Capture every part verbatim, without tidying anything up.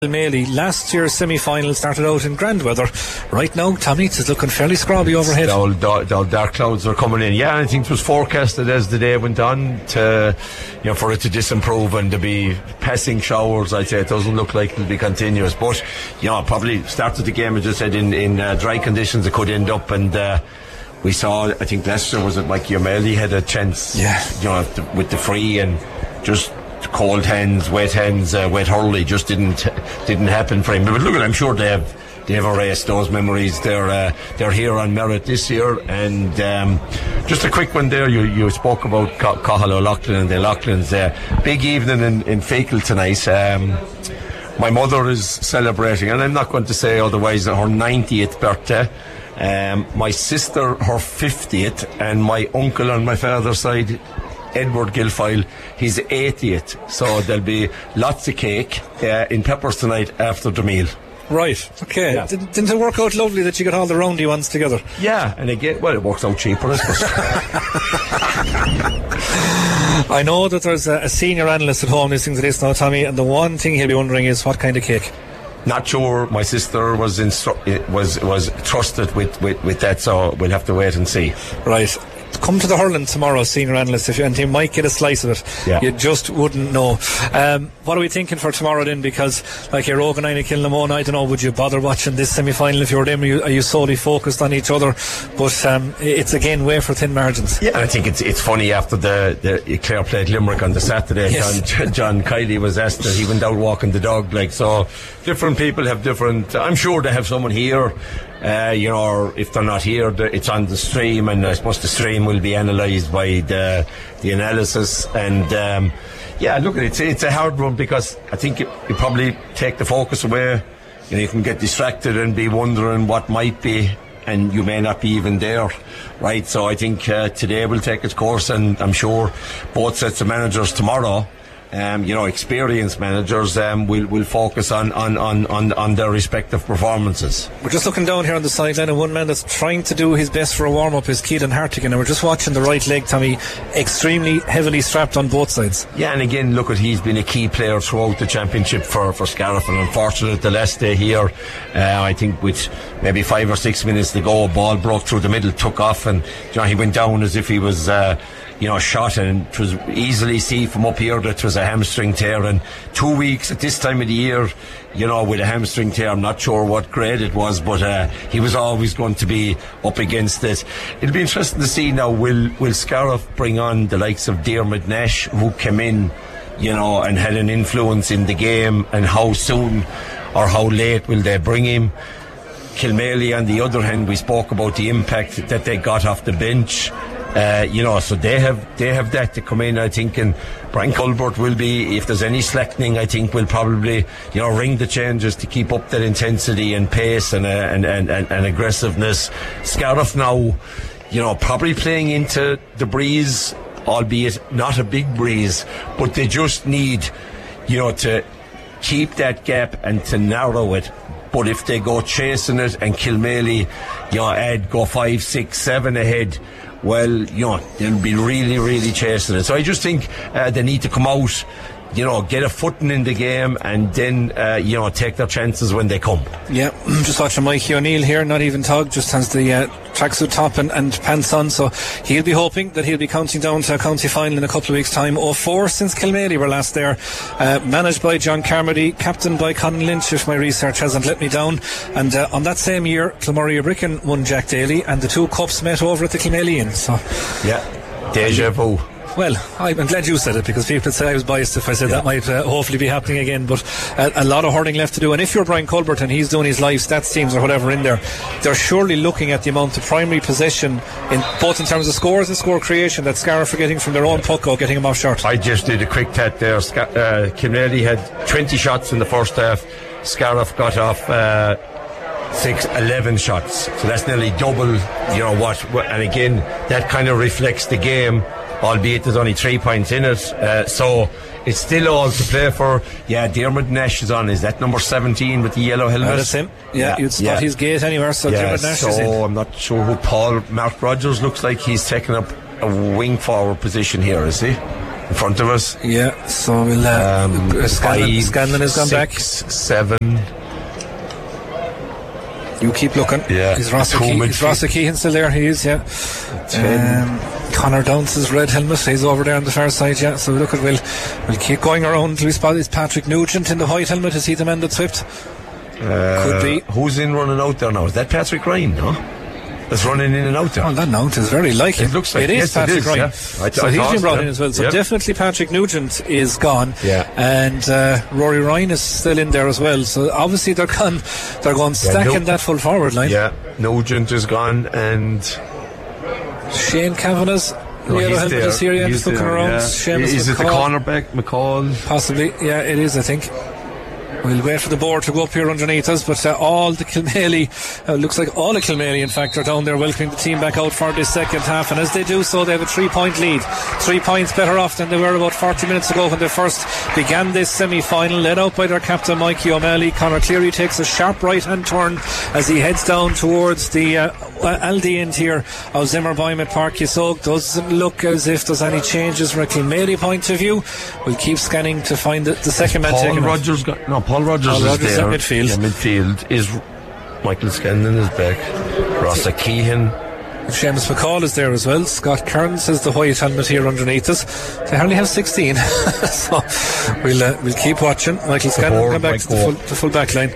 Kilmaley. Last year's semi-final started out in grand weather. Right now, Tommy, it's looking fairly scrubby overhead. The old, the old dark clouds are coming in. Yeah, I think it was forecasted as the day went on to, you know, for it to disimprove and to be passing showers. I'd say it doesn't look like it'll be continuous, but you know, probably started the game, as I said, in in uh, dry conditions. It could end up, and uh, we saw. I think Leicester was it Mike Kilmaley had a chance. Yeah, you know, with the free and just. Cold hands, wet hands, uh, wet hurley just didn't didn't happen for him. But look, I'm sure they have they have erased those memories. They're uh, they're here on merit this year. And um, just a quick one there. You you spoke about Cathal O'Loughlin and the O'Loughlins. Uh, big evening in in Feakle tonight. Um, my mother is celebrating, and I'm not going to say otherwise, her ninetieth birthday. Um, my sister, her fiftieth, and my uncle on my father's side, Edward Guilfoyle, his eightieth. So there'll be lots of cake uh, in Peppers tonight after the meal. Right, okay. Yeah. Didn't, didn't it work out lovely that you got all the roundy ones together? Yeah, and again, well, it works out cheaper, I suppose. I know that there's a, a senior analyst at home listening to this now, Tommy, and the one thing he'll be wondering is what kind of cake? Not sure. My sister was instru- was was trusted with, with, with that, so we'll have to wait and see. Right. Come to the hurling tomorrow, senior analyst, if you, and you might get a slice of it. Yeah. You just wouldn't know. Um, what are we thinking for tomorrow then? Because like you're Rogan and Kilnamona, I don't know, would you bother watching this semi-final if you were them? Are you, are you solely focused on each other? But um, it's again way for thin margins. Yeah, and I think it's it's funny after the, the Clare played Limerick on the Saturday. Yes. John, John Kiley was asked that he went out walking the dog. Like, so different people have different. I'm sure they have someone here. Uh, you know, or if they're not here, it's on the stream, and I suppose the stream will be analysed by the the analysis. And um, yeah, look, it's it's a hard one because I think you, you probably take the focus away. You know, you can get distracted and be wondering what might be, and you may not be even there, right? So I think uh, today will take its course, and I'm sure both sets of managers tomorrow. Um, you know, experienced managers um, will will focus on, on, on, on, on their respective performances. We're just looking down here on the sideline, and one man that's trying to do his best for a warm-up is Keelan Hartigan, and we're just watching the right leg, Tommy, extremely heavily strapped on both sides. Yeah, and again, look at he's been a key player throughout the championship for, for Scariff, and unfortunate the last day here, uh, I think with maybe five or six minutes to go, a ball broke through the middle, took off, and you know, he went down as if he was uh, you know, shot, and it was easily see from up here that it was a hamstring tear. And two weeks at this time of the year, you know, with a hamstring tear, I'm not sure what grade it was, but uh, he was always going to be up against it. It'll be interesting to see now, will will Scariff bring on the likes of Diarmuid Nash, who came in, you know, and had an influence in the game, and how soon or how late will they bring him? Kilmaley, on the other hand, we spoke about the impact that they got off the bench. Uh, you know, so they have they have that to come in, I think, and Brian Culbert will be, if there's any slackening, I think will probably, you know, ring the changes to keep up that intensity and pace and uh, and, and, and, and aggressiveness. Scariff now, you know, probably playing into the breeze, albeit not a big breeze, but they just need, you know, to keep that gap and to narrow it. But if they go chasing it and Kilmaley, you know, add go five, six, seven ahead, well, you know, they'll be really, really chasing it. So I just think uh, they need to come out, you know, get a footing in the game, and then, uh, you know, take their chances when they come. Yeah, just watching Mikey O'Neill here, not even Tug, just has the uh, tracksuit top and, and pants on, so he'll be hoping that he'll be counting down to a county final in a couple of weeks' time. oh four since Kilmaley were last there, uh, managed by John Carmody, captained by Conn Lynch, if my research hasn't let me down. And uh, on that same year, Kilmaria Bricken won Jack Daly, and the two cups met over at the Kilmaley Inn. So yeah, deja vu. Well, I'm glad you said it, because people would say I was biased if I said yeah. that might uh, hopefully be happening again. But uh, a lot of hurling left to do. And if you're Brian Culbert and he's doing his live stats teams or whatever in there, they're surely looking at the amount of primary possession, in both in terms of scores and score creation, that Scariff are getting from their own puck out, getting them off short. I just did a quick tat there. Uh, Kilmaley had twenty shots in the first half. Scariff got off uh, six, eleven shots. So that's nearly double, you know what. And again, that kind of reflects the game, albeit there's only three points in it, uh, so it's still all to play for. Yeah, Diarmuid Nash is on. Is that number seventeen with the yellow helmet? Uh, that's him. Yeah, yeah, you'd spot yeah. his gate anywhere. So yeah, Diarmuid Nash so is in. I'm not sure who Paul Mark Rogers looks like. He's taking up a wing forward position here, is he? in front of us. Yeah, so we'll uh, Um, Scanlon, five, Scanlon has gone back. six, seven. You keep looking. Yeah, Is Ross two midfield. Is Ross Keehan still there? He is, yeah. Um, Connor Dunce's red helmet, he's over there on the far side, yeah. So look at, we'll, we'll keep going around till we spot is Patrick Nugent in the white helmet. Is he the man that swept? Uh, Could be. Who's in running out there now? Is that Patrick Ryan, no? That's running in and out there. Oh, that mount is very like it. It looks like it is yes, Patrick it is, Ryan. yeah. I, so I he's thought, been brought yeah. in as well. So yeah. definitely Patrick Nugent is gone. Yeah. And uh, Rory Ryan is still in there as well. So obviously they're gone, they're going stacking no, that full forward line. Yeah, Nugent is gone and Shane Kavanagh's no, yellow he's helmet there. is here. Yeah, He's just looking there, around. yeah. Seamus Is it the McCall. cornerback, McCall? Possibly, yeah, it is, I think. We'll wait for the board to go up here underneath us, but uh, all the Kilmaley, uh, looks like all of Kilmaley in fact are down there welcoming the team back out for this second half, and as they do so they have a three point lead, three points better off than they were about forty minutes ago when they first began this semi-final, led out by their captain Mikey O'Malley. Conor Cleary takes a sharp right hand turn as he heads down towards the uh, Aldi end here of Zimmerbeim at Park Yasog. Doesn't look as if there's any changes from a Kilmaley point of view. We'll keep scanning to find the, the second man Paul taking Rogers got, no Paul Rogers Paul is Rogers there at midfield. yeah, midfield is Michael Scanlon is back, Ross Keehan, Seamus McCall is there as well. Scott Kearns has the white helmet here underneath us. They only have sixteen. So we'll uh, we'll keep watching. Michael Scanlon come back to the full, the full back line.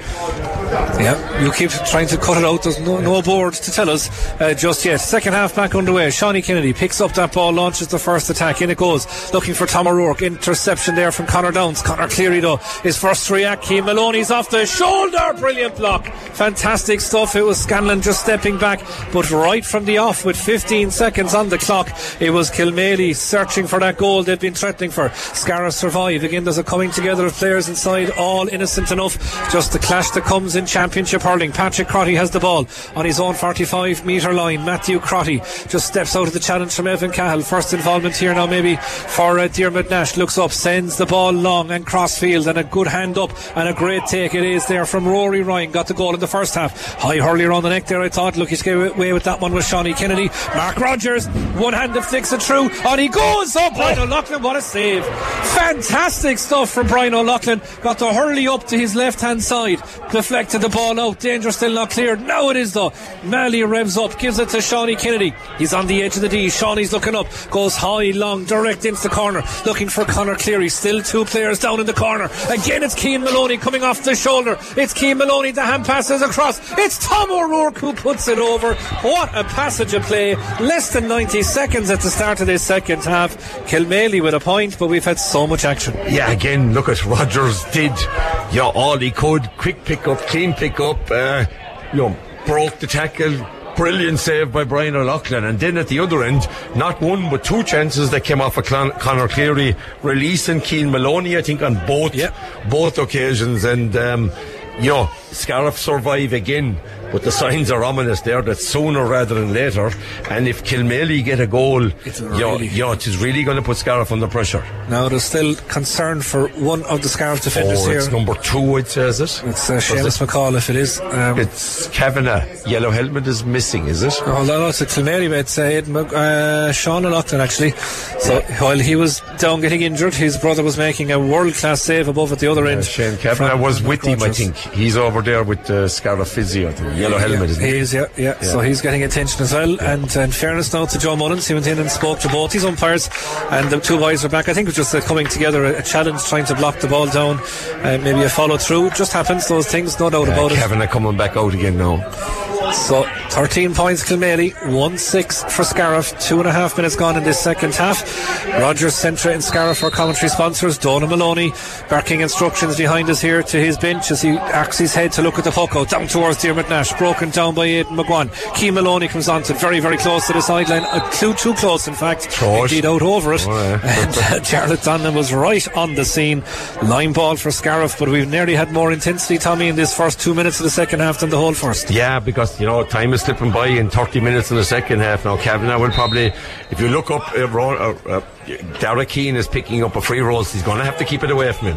Yeah, you keep trying to cut it out. There's no, no board to tell us uh, just yet. Second half back underway. Shawnee Kennedy picks up that ball, launches the first attack. In it goes, looking for Tom O'Rourke. Interception there from Conor Downs. Conor Cleary though, his first react. Keane Maloney's off the shoulder. Brilliant block. Fantastic stuff. It was Scanlon just stepping back, but right from the off with fifteen seconds on the clock, it was Kilmaley searching for that goal they'd been threatening for. Scarra survive. Again, there's a coming together of players inside, all innocent enough. Just the clash that comes in Championship hurling. Patrick Crotty has the ball on his own forty-five metre line. Matthew Crotty just steps out of the challenge from Evan Cahill. First involvement here now maybe for uh, Diarmuid Nash. Looks up, sends the ball long and crossfield, and a good hand up and a great take it is there from Rory Ryan. Got the goal in the first half. High hurley around the neck there, I thought. Lucky to get away with that one was Shawnee Kennedy. Mark Rogers, one hand to flicks it through, and he goes up. Brian O'Loughlin, what a save. Fantastic stuff from Brian O'Loughlin. Got the hurley up to his left hand side, deflected the ball out. Danger still not cleared. Now it is though. Malley revs up, gives it to Shawnee Kennedy. He's on the edge of the D. Shawnee's looking up, goes high, long, direct into the corner, looking for Conor Cleary. Still two players down in the corner. Again it's Keane Maloney coming off the shoulder. It's Keane Maloney, the hand passes across. It's Tom O'Rourke who puts it over. What a passage of play. Less than ninety seconds at the start of this second half. Kilmaley with a point, but we've had so much action. yeah, again, look at Rogers did yeah, all he could, quick pick up, clean pick up, uh, you know, broke the tackle. Brilliant save by Brian O'Loughlin. And then at the other end, not one but two chances that came off of Clon- Conor Cleary, releasing Keane Maloney, I think, on both yep. both occasions. And um, you know, Scariff survive again, but the signs are ominous there that sooner rather than later, and if Kilmaley get a goal, it's you really, know, you know, it is really going to put Scariff under pressure. Now there's still concern for one of the Scariff defenders oh, here. It's number two, I'd say, is it? It's uh, Seamus it? McCall, if it is. Um, it's Kavanagh. Yellow helmet is missing, is it? Oh, no, no, it's a Kilmaley, I'd say. Uh, Sean O'Loughlin, actually. So while he was down getting injured, his brother was making a world-class save above at the other uh, end. Shane Kavanagh was with him, I think. He's over there with the uh, Scariff physio. The yellow helmet, yeah, isn't he he? is, yeah, yeah, yeah. So he's getting attention as well. Yeah. And uh, in fairness now to Joe Mullins, he went in and spoke to both his umpires, and the two boys are back. I think it was just uh, coming together, a, a challenge, trying to block the ball down, uh, maybe a follow through. Just happens, those things, no doubt uh, about Kavanagh it. Kavanagh coming back out again now. So thirteen points Kilmaley, one six for Scariff. Two and a half minutes gone in this second half. Rogers, Centra and Scariff are commentary sponsors. Donald Maloney barking instructions behind us here to his bench as he arcs his head to look at the puck out down towards Diarmuid Nash, broken down by Aidan McGuan. Keane Maloney comes on to very very close to the sideline, uh, too too close in fact, indeed out over it. Oh, yeah. And uh, Charlotte Donlan was right on the scene. Line ball for Scariff, but we've nearly had more intensity, Tommy, in this first two minutes of the second half than the whole first. Yeah, because you know time is slipping by in thirty minutes in the second half now. Kavanagh will probably, if you look up, uh, uh, uh, Derek Keane is picking up a free roll, so he's going to have to keep it away from him.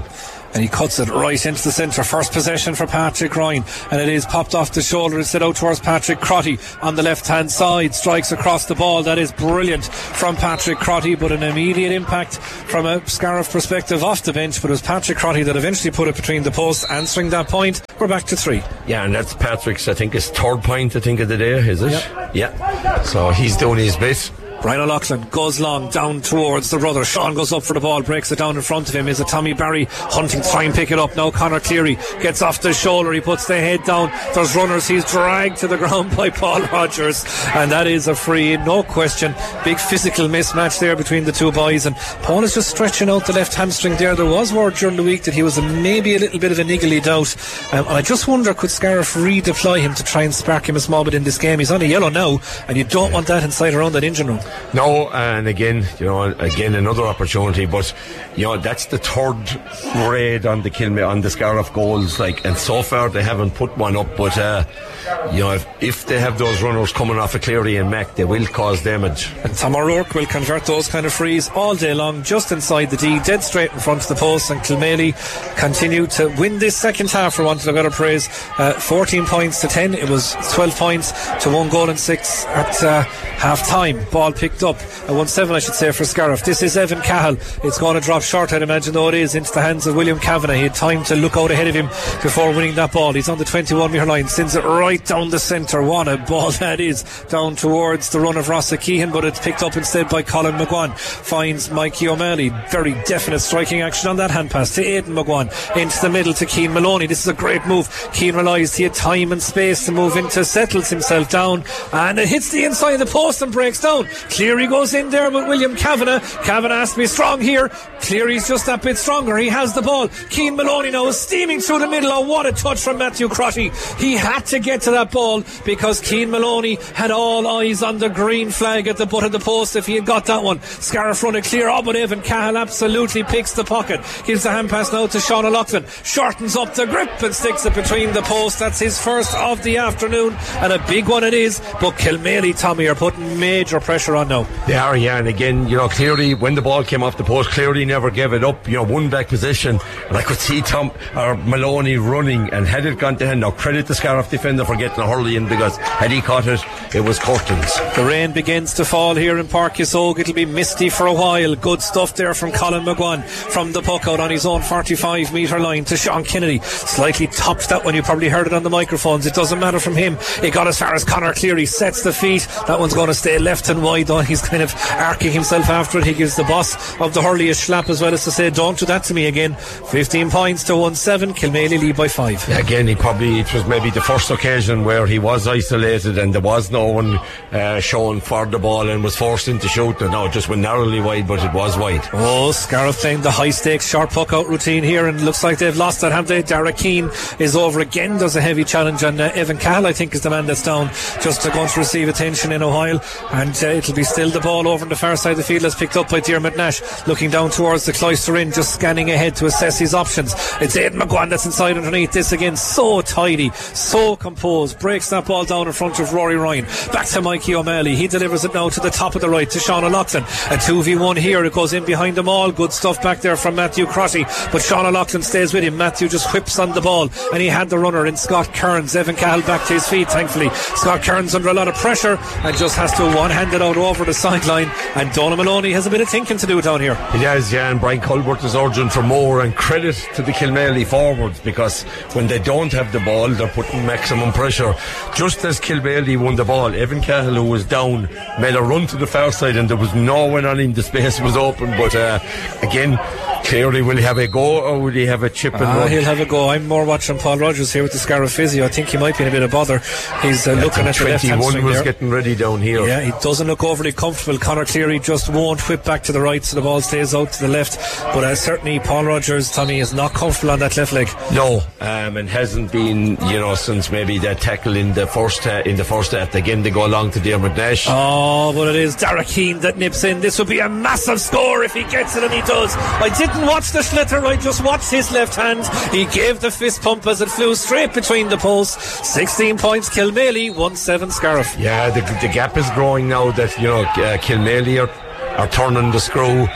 and he cuts it right into the centre. First possession for Patrick Ryan, and it is popped off the shoulder. It's set out towards Patrick Crotty on the left hand side, strikes across the ball. That is brilliant from Patrick Crotty, but an immediate impact from a Scariff perspective off the bench. But it was Patrick Crotty that eventually put it between the posts, answering that point. We're back to three. Yeah, and that's Patrick's, I think, his third point, I think, of the day, is it? Yep. Yeah. So he's doing his bit. Brian O'Loughlin goes long down towards the brother. Sean goes up for the ball, breaks it down in front of him. Is it Tommy Barry hunting to try and pick it up? Now Conor Cleary gets off the shoulder. He puts the head down. There's runners. He's dragged to the ground by Paul Rogers, and that is a free, no question. Big physical mismatch there between the two boys, and Paul is just stretching out the left hamstring there. There was word during the week that he was a, maybe a little bit of a niggly doubt, um, and I just wonder, could Scariff redeploy him to try and spark him a small bit in this game? He's on a yellow now, and you don't want that inside around that engine room. No, and again, you know, again another opportunity, but you know, that's the third raid on the Kilma- on the Scariff goals, like, and so far they haven't put one up, but uh, you know, if, if they have those runners coming off of Cleary and Mac, they will cause damage. And Tom O'Rourke will convert those kind of frees all day long, just inside the D, dead straight in front of the post, and Kilmaley continue to win this second half, for want of a better praise. uh, fourteen points to ten. It was twelve points to one goal and six at uh, half time. Ball picked up, a one seven I should say, for Scariff. This is Evan Cahill. It's going to drop short, I'd imagine, though it is, into the hands of William Kavanagh. He had time to look out ahead of him before winning that ball. He's on the twenty-one metre line, sends it right down the centre. What a ball that is, down towards the run of Rossa Keehan, but it's picked up instead by Colin McGuan. Finds Mikey O'Malley. Very definite striking action on that hand pass to Aidan McGuan into the middle to Keane Maloney. This is a great move. Keane realised he had time and space to move into, settles himself down, and it hits the inside of the post and breaks down. Cleary goes in there with William Kavanagh. Kavanagh has to be strong here. Cleary's just that bit stronger. He has the ball. Keane Maloney now is steaming through the middle. Oh, what a touch from Matthew Crotty. He had to get to that ball because Keane Maloney had all eyes on the green flag at the butt of the post. If he had got that one, Scariff run it clear. Oh, but Evan Cahill absolutely picks the pocket. Gives the hand pass now to Sean O'Loughlin. Shortens up the grip and sticks it between the posts. That's his first of the afternoon, and a big one it is. But Kilmaley, Tommy, are putting major pressure on now. They are, yeah, and again, you know, Cleary, when the ball came off the post, Cleary never gave it up. You know, one back position, and I could see Tom or Maloney running, and had it gone to him, now credit the Scariff defender for getting a hurley in, because had he caught it, it was curtains. The rain begins to fall here in Páirc Uas Óg. It'll be misty for a while. Good stuff there from Colin McGuan from the puck out on his own forty-five metre line to Sean Kennedy. Slightly topped that one. You probably heard it on the microphones. It doesn't matter from him. It got as far as Conor Cleary. Sets the feet. That one's going to stay left and wide on. He's kind of arcing himself after it. He gives the boss of the hurley a slap as well as to say, don't do that to me again. fifteen points to one seven. Kilmaley lead by five. Yeah, again, he probably, it was maybe the first occasion where he was isolated and there was no one uh, showing for the ball and was forced into shoot. No, it just went narrowly wide, but it was wide. Oh, Scariff playing the high stakes short puck out routine here, and it looks like they've lost that, haven't they? Dara Keane is over again. There's a heavy challenge, and uh, Evan Cahill, I think, is the man that's down, just uh, going to receive attention in a while, and uh, it'll be still the ball over on the far side of the field, as picked up by Diarmuid Nash, looking down towards the Cloister Inn, just scanning ahead to assess his options. It's Aidan McGuan that's inside underneath. This again, so tidy, so composed, breaks that ball down in front of Rory Ryan. Back to Mikey O'Malley. He delivers it now to the top of the right to Sean O'Loughlin. A two v one here. It goes in behind them all. Good stuff back there from Matthew Crotty, but Sean O'Loughlin stays with him. Matthew just whips on the ball, and he had the runner in Scott Kearns. Evan Cahill back to his feet, thankfully. Scott Kearns under a lot of pressure and just has to one-hand it out over the sideline, and Donald Maloney has a bit of thinking to do down here. He does, yeah, and Brian Colbert is urging for more, and credit to the Kilmaley forwards, because when they don't have the ball, they're putting maximum pressure. Just as Kilmaley won the ball, Evan Cahill, who was down, made a run to the far side, and there was no one on him. The space was open, but uh, again, Cleary, will he have a go, or will he have a chip and ah, run? He'll have a go. I'm more watching Paul Rogers here with the Scariff physio. I think he might be in a bit of bother. He's uh, looking at the left hamstring twenty-one was there. getting ready down here. Yeah, he doesn't look overly comfortable. Conor Cleary just won't whip back to the right, so the ball stays out to the left. But uh, certainly Paul Rogers, Tommy, is not comfortable on that left leg. No, um, and hasn't been, you know, since maybe that tackle in the first uh, in the first half. Again, they go along to Diarmuid Nash. Oh, but it is Dara Keane that nips in. This would be a massive score if he gets it, and he does. I didn't watch the Schlitter, I just watched his left hand. He gave the fist pump as it flew straight between the posts. sixteen points Kilmaley, one seven Scariff. Yeah, the, the gap is growing now that, you know, uh, Kilmaley are, are turning the screw.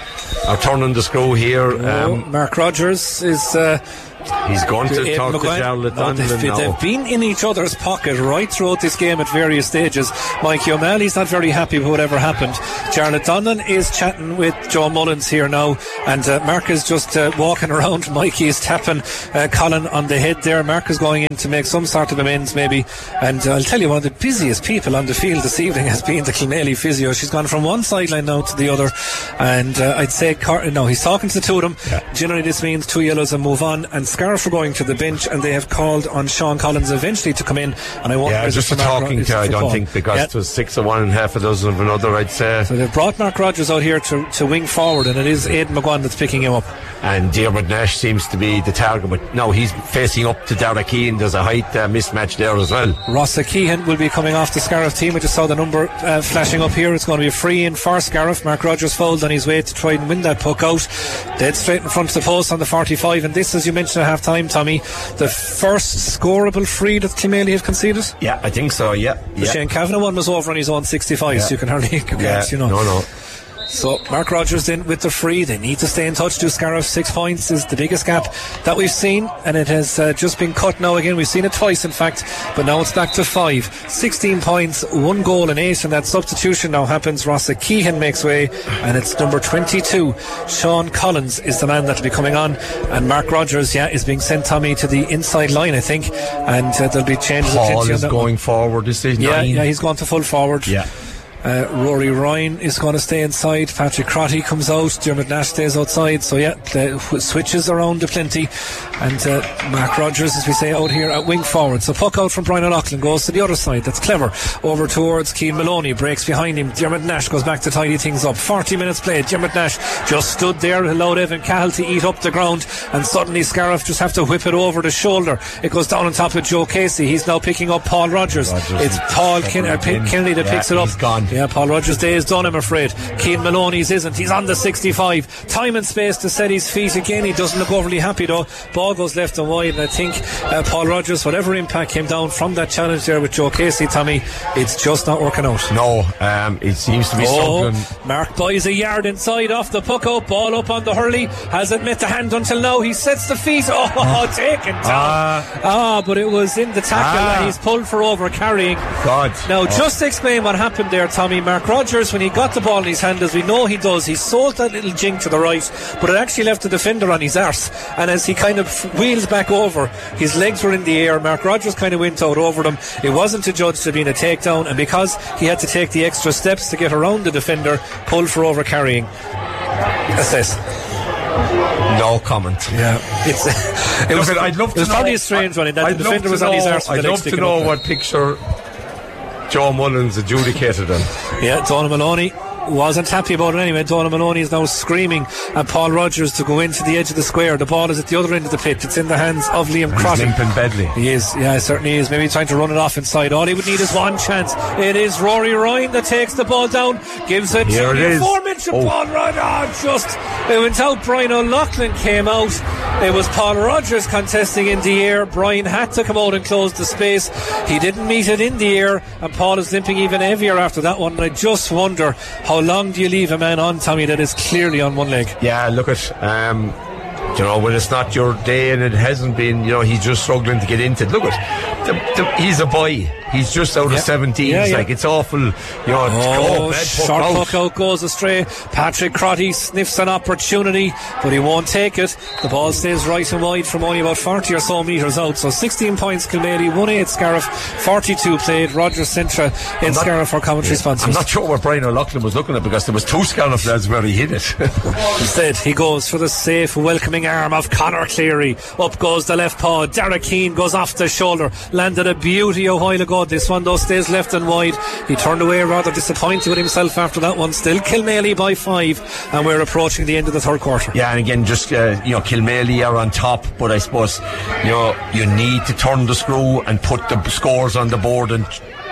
are turning the screw here. Oh, um, Mark Rogers is uh, he's going to Aidan talk McGuire. to Charlotte No, Donnellan they've, now. they've been in each other's pocket right throughout this game at various stages. Mikey O'Malley's not very happy with whatever happened. Charlotte Donnellan is chatting with Joe Mullins here now, and uh, Mark is just uh, walking around. Mikey is tapping uh, Colin on the head there. Mark is going in to make some sort of amends maybe, and uh, I'll tell you, one of the busiest people on the field this evening has been the Kilmaley physio. She's gone from one sideline now to the other, and uh, I'd say Car- no, he's talking to the two of them. Yeah. Generally this means two yellows and move on, and Scariff are going to the bench, and they have called on Sean Collins eventually to come in, and I won't yeah, just a talking to I don't think, because yeah. it was six of one and half a dozen of another, I'd say. So they've brought Mark Rogers out here to, to wing forward, and it is Aidan McGuire that's picking him up. And Diarmuid Nash seems to be the target, but no, he's facing up to Dara Keane. There's a height uh, mismatch there as well. Rossa Keehan will be coming off the Scariff team. I just saw the number uh, flashing up here. It's going to be a free in for Scariff. Mark Rogers fouled on his way to try and win that puck out, dead straight in front of the post on the forty-five, and this, as you mentioned at half time, Tommy, the first scoreable free that Kilmaley have conceded. Yeah, I think so. Yeah, the yeah. Shane Kavanagh one was over on his own sixty-five, yeah. So you can hardly you yeah. you know. No, no. So Mark Rogers in with the free. They need to stay in touch. Do Scariff. Six points is the biggest gap that we've seen, and it has uh, just been cut now again. We've seen it twice in fact, but now it's back to five. Sixteen points, one goal and eight, and that substitution now happens. Rossa Keehan makes way, and it's number twenty-two, Sean Collins, is the man that will be coming on, and Mark Rogers yeah is being sent, Tommy, to the inside line I think, and uh, there'll be changes. Paul is on going one. forward, is he? Yeah, Nine. yeah, he's gone to full forward. Yeah. Uh, Rory Ryan is going to stay inside. Patrick Crotty comes out. Diarmuid Nash stays outside. So yeah, the switches around to plenty. And uh, Mark Rogers, as we say, out here at wing forward. So puck out from Brian O'Loughlin, goes to the other side. That's clever. Over towards Keane Maloney, breaks behind him. Diarmuid Nash goes back to tidy things up. forty minutes played. Diarmuid Nash just stood there, allowed Evan Cahill to eat up the ground, and suddenly Scariff just have to whip it over the shoulder. It goes down on top of Joe Casey. He's now picking up Paul Rogers. Rogers it's Paul Kin- uh, P- Kennedy that yeah, picks it up. He's gone. Yeah, Paul Rogers' day is done, I'm afraid. Keane Maloney's isn't. He's on the sixty-five. Time and space to set his feet again. He doesn't look overly happy though. Ball goes left and wide, and I think uh, Paul Rogers, whatever impact came down from that challenge there with Joe Casey, Tommy, it's just not working out. No, um, it seems to be oh, something. Mark buys a yard inside off the puck out. Ball up on the hurley. Hasn't met the hand until now. He sets the feet. Oh, taken down. Ah, ah but it was in the tackle, ah. and he's pulled for over carrying. God. Now, oh. just to explain what happened there, Tommy, Mark Rogers, when he got the ball in his hand, as we know he does, he sold that little jink to the right, but it actually left the defender on his arse, and as he kind of wheels back over, his legs were in the air. Mark Rogers kind of went out over them. It wasn't adjudged to being a takedown, and because he had to take the extra steps to get around the defender, pulled for over carrying. Assess. No comment. Yeah, it's it was. Look, I'd love to it was know, probably a strange one. That I'd the defender was know, on his arse. I'd love to know what picture Joe Mullins adjudicated him. Yeah, Donald Maloney wasn't happy about it anyway. Donald Maloney is now screaming at Paul Rogers to go into the edge of the square. The ball is at the other end of the pitch. It's in the hands of Liam Crotty. He's limping badly. He is, yeah, certainly is. Maybe trying to run it off inside. All he would need is one chance. It is Rory Ryan that takes the ball down, gives it Here to it is. four minutes of oh. Paul Rogers. Oh, just it went out. Brian O'Loughlin came out. It was Paul Rogers contesting in the air. Brian had to come out and close the space. He didn't meet it in the air, and Paul is limping even heavier after that one. And I just wonder, how long do you leave a man on, Tommy, that is clearly on one leg? Yeah, look at um, you know, when it's not your day and it hasn't been, you know, he's just struggling to get into it. Look at the, the, he's a boy. He's just out yeah. of seventeen. Yeah, yeah. Like, it's awful. You know, oh, oh, short puck puck out goes astray. Patrick Crotty sniffs an opportunity, but he won't take it. The ball stays right and wide from only about forty or so metres out. So sixteen points Kilmaley, one eight Scariff, forty-two played. Roger Centra in Scariff for commentary yeah, sponsors. I'm not sure what Brian O'Loughlin was looking at, because there was two Scariff lads where he hit it. Instead, he goes for the safe, welcoming arm of Conor Cleary. Up goes the left paw. Dara Keane goes off the shoulder. Landed a beauty a while ago. This one though stays left and wide. He turned away rather disappointed with himself after that one. Still Kilmaley by five, and we're approaching the end of the third quarter. Yeah, and again, just uh, you know, Kilmaley are on top, but I suppose, you know, you need to turn the screw and put the scores on the board and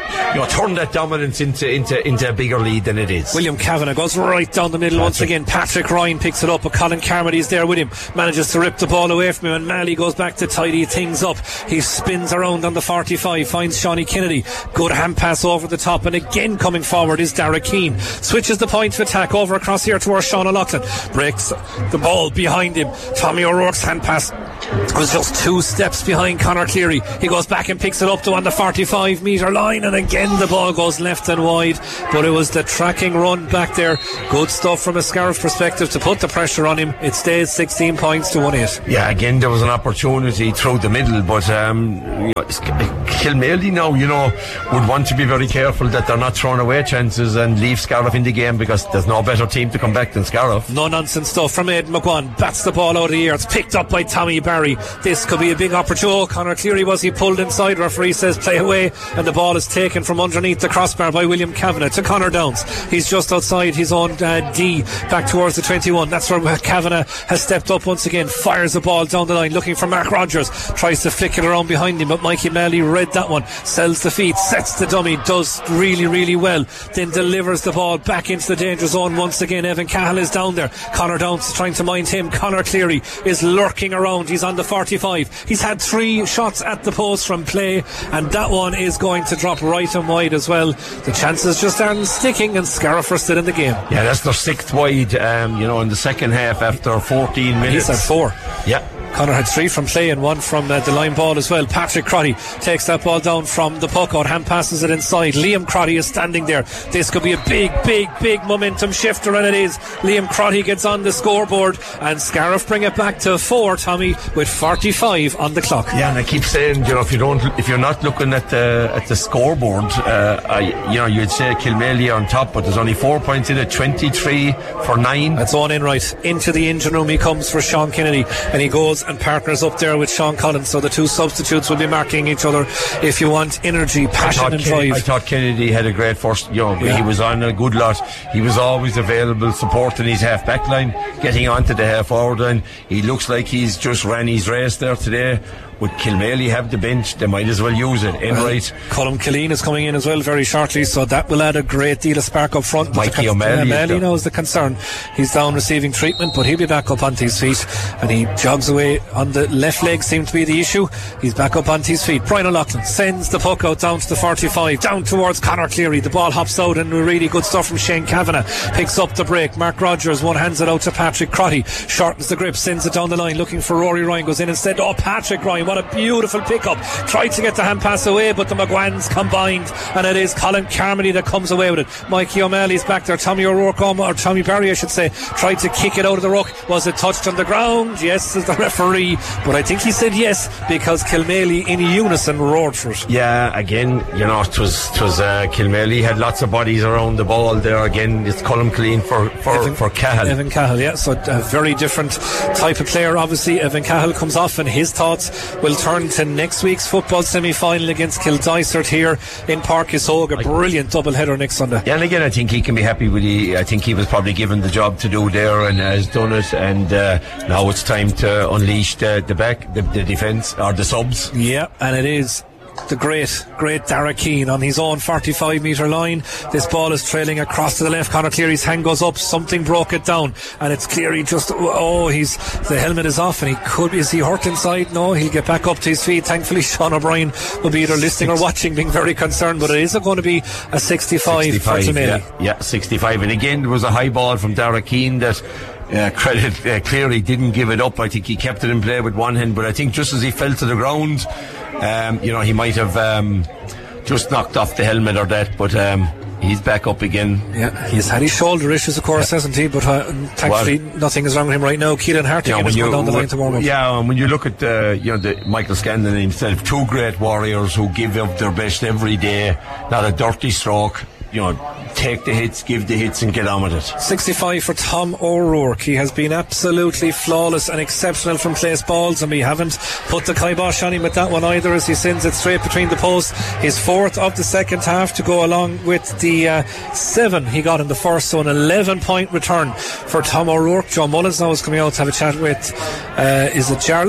you know, turn that dominance into into into a bigger lead than it is. William Kavanagh goes right down the middle Patrick. once again. Patrick Ryan picks it up, but Colin Carmody's there with him, manages to rip the ball away from him, and Malley goes back to tidy things up. He spins around on the forty-five, finds Shawnee Kennedy, good hand pass over the top, and again coming forward is Dara Keane, switches the point of attack over across here towards Sean O'Loughlin, breaks the ball behind him. Tommy O'Rourke's hand pass was just two steps behind Conor Cleary. He goes back and picks it up to on the forty-five metre line, and again the ball goes left and wide, but it was the tracking run back there. Good stuff from a Scariff perspective to put the pressure on him. It stays sixteen points to one eight. Yeah, again there was an opportunity through the middle, but um, you know, Kilmaley now, you know, would want to be very careful that they're not throwing away chances and leave Scariff in the game, because there's no better team to come back than Scariff. No nonsense stuff from Aidan McGuan, bats the ball out of the air, it's picked up by Tommy Barry. This could be a big opportunity. Conor Cleary, was he pulled inside? Referee says play away, and the ball is taken from underneath the crossbar by William Kavanagh to Conor Downs. He's just outside his own uh, D, back towards the twenty-one. That's where Kavanagh has stepped up once again, fires the ball down the line looking for Mark Rogers, tries to flick it around behind him, but Mikey Malley read that one, sells the feet, sets the dummy, does really really well, then delivers the ball back into the danger zone once again. Evan Cahill is down there, Conor Downs is trying to mind him. Conor Cleary is lurking around, he's on the forty-five, he's had three shots at the post from play, and that one is going to drop right and wide as well. The chances just aren't sticking, and Scariff are still in the game. Yeah, that's their sixth wide, um, you know, in the second half after fourteen minutes. He's had four. Yeah. Conor had three from play and one from uh, the line ball as well. Patrick Crotty takes that ball down from the puck out, hand passes it inside. Liam Crotty is standing there. This could be a big, big, big momentum shifter, and it is. Liam Crotty gets on the scoreboard, and Scariff bring it back to four, Tommy, with forty-five on the clock. Yeah, and I keep saying, you know, if you don't, if you're not looking at the at the scoreboard, uh, I, you know, you'd say Kilmaley on top, but there's only four points in it, twenty-three for nine. That's on in right into the engine room. He comes for Sean Kennedy, and he goes and partners up there with Sean Collins, so the two substitutes will be marking each other. If you want energy, passion and Kennedy, drive. I thought Kennedy had a great first, you know, yeah. he was on a good lot. He was always available, supporting his half back line, getting onto the half forward line. He looks like he's just ran his race there today. Would Kilmaley have the bench, they might as well use it. In well, right. Colm Killeen is coming in as well very shortly, so that will add a great deal of spark up front. Mikey con- O'Malley, O'Malley now is the concern. He's down receiving treatment, but he'll be back up onto his feet, and he jogs away on the left leg, seems to be the issue. He's back up onto his feet. Brian O'Loughlin sends the puck out down to the forty-five, down towards Conor Cleary. The ball hops out, and really good stuff from Shane Kavanagh. Picks up the break. Mark Rogers one hands it out to Patrick Crotty, shortens the grip, sends it down the line looking for Rory Ryan, goes in instead. Oh, Patrick Ryan, what a beautiful pick up, tried to get the hand pass away, but the McGuans combined, and it is Colin Carmody that comes away with it. Mikey O'Malley's back there. Tommy O'Rourke, or Tommy Barry I should say, tried to kick it out of the ruck. Was it touched on the ground? Yes, says the referee, but I think he said yes, because Kilmaley in unison roared for it. Yeah, again, you know, it was, it was uh, Kilmaley had lots of bodies around the ball there. Again, it's Colm Killeen for, for, Evan, for Cahill. Evan Cahill, yeah, so a very different type of player. Obviously Evan Cahill comes off, and his thoughts will turn to next week's football semi-final against Kildysart here in Park Isog. A brilliant double-header next Sunday. Yeah, and again, I think he can be happy with the, I think he was probably given the job to do there and has done it, and uh, now it's time to unleash the, the back, the, the defence, or the subs. Yeah, and it is the great, great Dara Keane on his own forty-five metre line. This ball is trailing across to the left. Conor Cleary's hand goes up, something broke it down, and it's Cleary just, oh, he's, the helmet is off, and he could be, is he hurt inside? No, he'll get back up to his feet. Thankfully Sean O'Brien will be either listening or watching, being very concerned, but it is going to be a sixty-five, sixty-five for Kilmaley. Yeah, yeah, sixty-five, and again there was a high ball from Dara Keane that Uh, credit uh, Cleary didn't give it up. I think he kept it in play with one hand, but I think just as he fell to the ground, um, you know, he might have um, just knocked off the helmet or that, but um, he's back up again. Yeah, he's had his shoulder issues, of course, yeah. hasn't he? But uh, thankfully well, nothing is wrong with him right now. Keelan Hartigan yeah, is going down the line to warm up. Yeah, and when you look at uh, you know, the Michael Scandon himself, two great warriors who give up their best every day, not a dirty stroke. You know, take the hits, give the hits, and get on with it. sixty-five for Tom O'Rourke. He has been absolutely flawless and exceptional from place balls, and we haven't put the kibosh on him with that one either, as he sends it straight between the posts. His fourth of the second half to go along with the uh, seven he got in the first, so an eleven point return for Tom O'Rourke. John Mullins now is coming out to have a chat with uh, is it Jarlath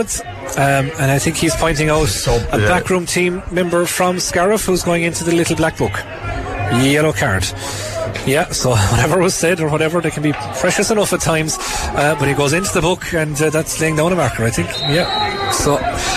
Um, and I think he's pointing out so, a uh, backroom team member from Scariff who's going into the little black book. Yellow card. Yeah, so whatever was said or whatever, they can be precious enough at times, uh, but he goes into the book and uh, that's laying down a marker, I think. Yeah, so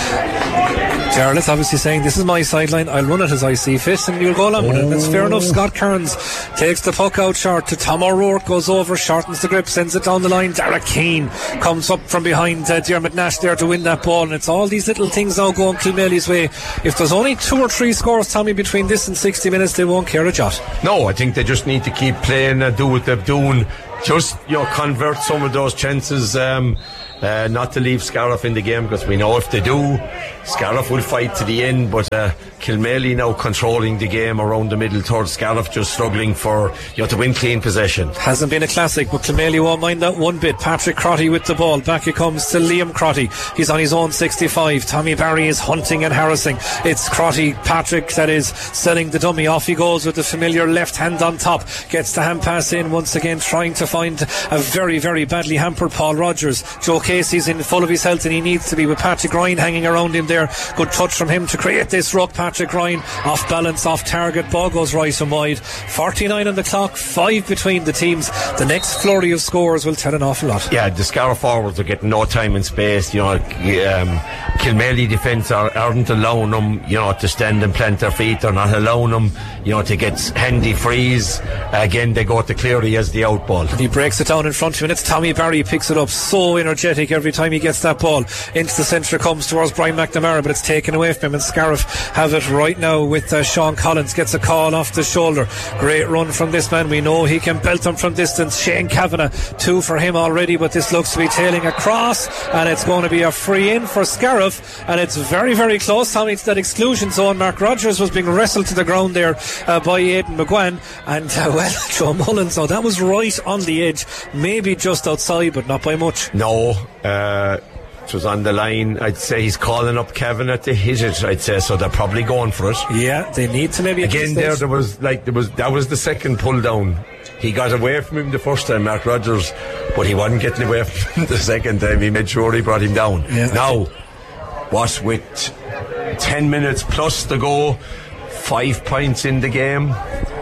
Jarlath obviously saying, this is my sideline, I'll run it as I see fit, and you'll go along with it. That's fair enough. Scott Kearns takes the puck out short to Tom O'Rourke, goes over, shortens the grip, sends it down the line. Derek Keane comes up from behind uh, Diarmuid Nash there to win that ball, and it's all these little things now going Kilmaley's way. If there's only two or three scores, Tommy, between this and sixty minutes, they won't care a jot. No, I think they just need to keep playing and do what they're doing. Just, you know, convert some of those chances, um, uh, not to leave Scariff in the game, because we know if they do, Scariff will fight to the end. But uh, Kilmaley now controlling the game around the middle third. Scariff just struggling for, you know, to win clean possession. Hasn't been a classic, but Kilmaley won't mind that one bit. Patrick Crotty with the ball. Back it comes to Liam Crotty. He's on his own sixty-five. Tommy Barry is hunting and harassing. It's Crotty, Patrick, that is selling the dummy. Off he goes with the familiar left hand on top. Gets the hand pass in once again, trying to find a very, very badly hampered Paul Rogers. Joe Casey's in full of his health and he needs to be, with Patrick Ryan hanging around him there. Good touch from him to create this ruck. Patrick Ryan off balance, off target, ball goes right and wide. Forty-nine on the clock, five between the teams. The next flurry of scores will tell an awful lot. Yeah, the Scariff forwards are getting no time and space. You know, um, Kilmaley defence are, aren't allowing them, you know, to stand and plant their feet. They're not allowing them, you know, to get handy frees. Again, they go to Cleary as the out ball. And he breaks it down in front of him, and it's Tommy Barry picks it up, so energetic every time he gets that ball. Into the centre comes towards Brian McNamara, but it's taken away from him, and Scariff have it right now with uh, Sean Collins. Gets a call off the shoulder. Great run from this man. We know he can belt them from distance. Shane Kavanagh, two for him already, but this looks to be tailing across, and it's going to be a free in for Scariff, and it's very, very close, Tommy, to that exclusion zone. Mark Rogers was being wrestled to the ground there uh, by Aidan McGuane, and uh, well, Joe Mullins, so that was right on the edge, maybe just outside, but not by much. No, uh it was on the line. I'd say he's calling up Kavanagh to hit it, I'd say, so they're probably going for it. Yeah, they need to maybe again there there was like there was that was the second pull down. He got away from him the first time, Mark Rogers, but he wasn't getting away from him the second time. He made sure he brought him down. Yeah. Now what with ten minutes plus to go, five points in the game,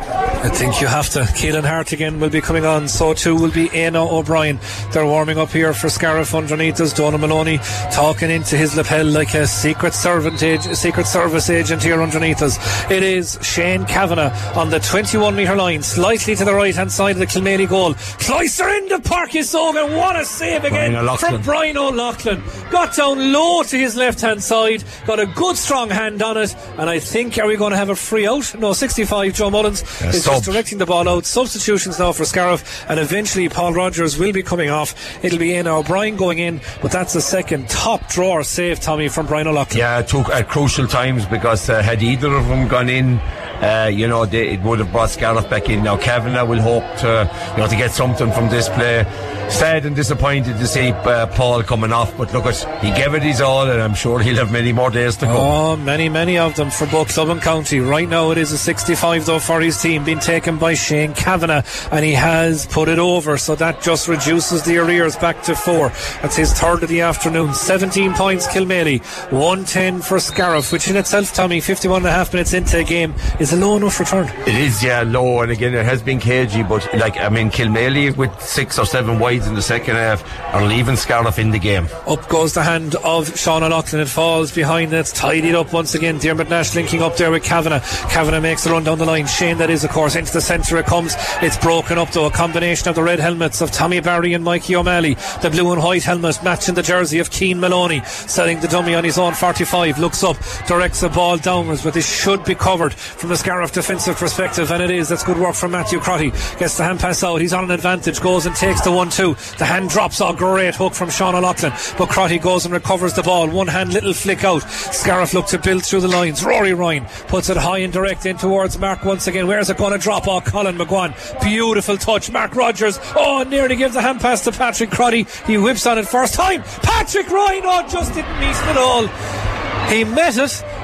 I think you have to. Keelan Hart again will be coming on. So too will be Éanna O'Brien. They're warming up here for Scariff underneath us. Donald Maloney talking into his lapel like a secret servant age, secret service agent here underneath us. It is Shane Kavanagh on the twenty-one metre line, slightly to the right hand side of the Kilmaley goal. Cloister into Parkis Ogan. What a save again Brian from Brian O'Loughlin. Got down low to his left hand side, got a good strong hand on it, and I think, are we going to have a free out? No, sixty-five. Joe Mullins yes, is just directing the ball out. Substitutions now for Scariff, and eventually Paul Rogers will be coming off. It'll be Éanna O'Brien going in, but that's the second top drawer save, Tommy, from Brian O'Loughlin. Yeah, it took at crucial times, because uh, had either of them gone in, uh, you know, they, it would have brought Scariff back in. Now Kavanagh will hope to, you know, to get something from this play. Sad and disappointed to see uh, Paul coming off, but look, at he gave it his all, and I'm sure he'll have many more days to come. Oh, many, many of them for both club and county. Right now it is a sixty-five though for his team, being taken by Shane Kavanagh, and he has put it over, so that just reduces the arrears back to four. That's his third of the afternoon. seventeen points Kilmaley, one ten for Scariff, which in itself, Tommy, fifty-one and a half minutes into a game is a low enough return. It is, yeah, low, and again it has been cagey, but like, I mean, Kilmaley with six or seven wides in the second half are leaving Scariff in the game. Up goes the hand of Sean O'Loughlin. It falls behind, and it's tidied up once again. Diarmuid Nash linking up there with Kavanagh. Kavanagh makes the run down the line. Shane, that is, of course, into the centre it comes. It's broken up though. A combination of the red helmets of Tommy Barry and Mikey O'Malley. The blue and white helmet matching the jersey of Keane Maloney, selling the dummy on his own forty-five. Looks up, directs the ball downwards, but this should be covered from the Scariff defensive perspective, and it is. That's good work from Matthew Crotty. Gets the hand pass out. He's on an advantage. Goes and takes the one two. The hand drops. Oh, great hook from Sean O'Loughlin, but Crotty goes and recovers the ball. One hand little flick out. Scariff look to build through the lines. Rory Ryan puts it high and direct in towards Mark once again. Where's it going to drop? Oh, Colin McGuane. Beautiful touch. Mark Rogers, oh, nearly gives the hand pass to Patrick Crotty. He whips on it first time. Patrick Ryan, oh, just didn't meet it at all. He met it,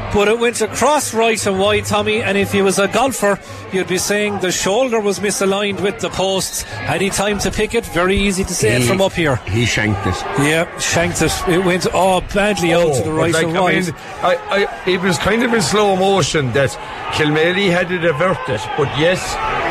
but it went across right and wide, Tommy, and if he was a golfer, you'd be saying the shoulder was misaligned with the posts. Had he time to pick it? Very easy to say he, it from up here. He shanked it. Yeah, shanked it. It went oh badly oh, out to the right like, and wide. I mean, I, I, it was kind of in slow motion that Kilmaley had it averted, but yes,